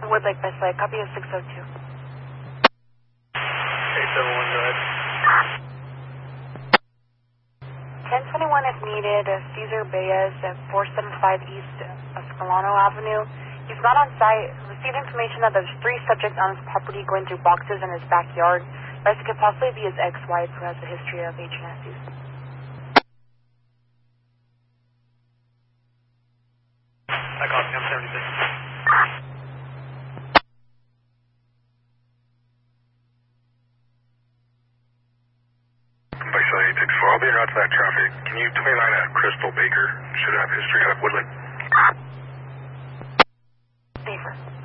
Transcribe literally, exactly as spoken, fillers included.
Woodlake by Slate. Copy of six oh two. eight seven one, go ahead. ten twenty-one if needed, uh, Cesar Baez at four seventy-five East Escalano Avenue. He's not on site. Received information that there's three subjects on his property going through boxes in his backyard. But it could possibly be his ex-wife who has a history of H N S Us. I copy, I'm seventy-six. Backside eight six four, I'll be out to that traffic. Can you twenty-nine at Crystal Baker? Should have history out of Woodlake. Safer.